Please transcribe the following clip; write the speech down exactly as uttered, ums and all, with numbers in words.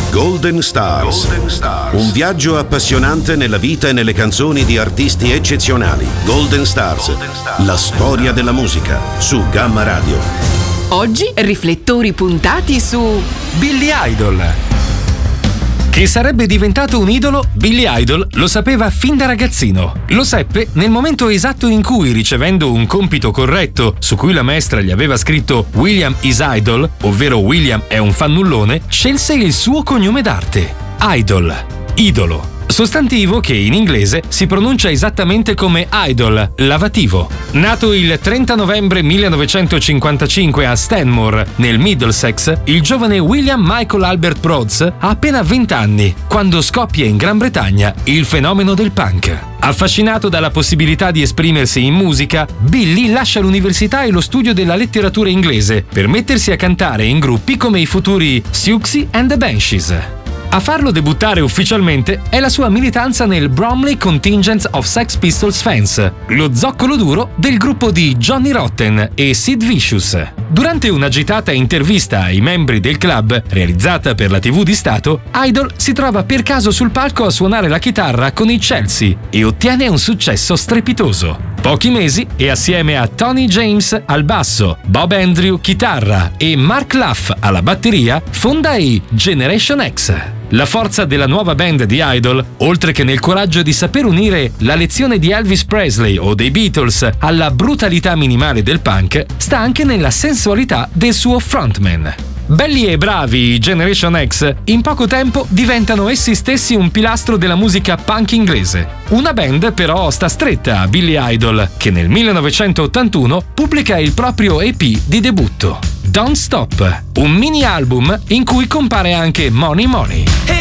Golden Stars. Golden Stars. Un viaggio appassionante nella vita e nelle canzoni di artisti eccezionali. Golden Stars. Golden Stars. La storia della musica su Gamma Radio. Oggi riflettori puntati su Billy Idol. Che sarebbe diventato un idolo, Billy Idol lo sapeva fin da ragazzino. Lo seppe nel momento esatto in cui, ricevendo un compito corretto su cui la maestra gli aveva scritto William is Idol, ovvero William è un fannullone, scelse il suo cognome d'arte, Idol, idolo. Sostantivo che in inglese si pronuncia esattamente come idol, lavativo. Nato il trenta novembre millenovecentocinquantacinque a Stanmore, nel Middlesex, il giovane William Michael Albert Broads ha appena venti anni, quando scoppia in Gran Bretagna il fenomeno del punk. Affascinato dalla possibilità di esprimersi in musica, Billy lascia l'università e lo studio della letteratura inglese per mettersi a cantare in gruppi come i futuri Siouxsie and the Banshees. A farlo debuttare ufficialmente è la sua militanza nel Bromley Contingent of Sex Pistols Fans, lo zoccolo duro del gruppo di Johnny Rotten e Sid Vicious. Durante un'agitata intervista ai membri del club, realizzata per la tivù di Stato, Idol si trova per caso sul palco a suonare la chitarra con i Chelsea e ottiene un successo strepitoso. Pochi mesi e assieme a Tony James al basso, Bob Andrew chitarra e Mark Luff alla batteria, fonda i Generation X. La forza della nuova band di Idol, oltre che nel coraggio di saper unire la lezione di Elvis Presley o dei Beatles alla brutalità minimale del punk, sta anche nella sensualità del suo frontman. Belli e bravi, i Generation X in poco tempo diventano essi stessi un pilastro della musica punk inglese. Una band però sta stretta a Billy Idol, che nel millenovecentottantuno pubblica il proprio E P di debutto, Don't Stop, un mini album in cui compare anche Money Money.